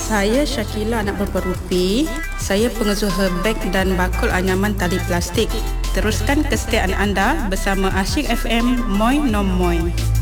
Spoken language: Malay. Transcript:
Saya Syakila, anak berperupi. Saya pengusaha beg dan bakul anyaman tali plastik. Teruskan kesetiaan anda bersama Asyik FM Moi Nom Moi.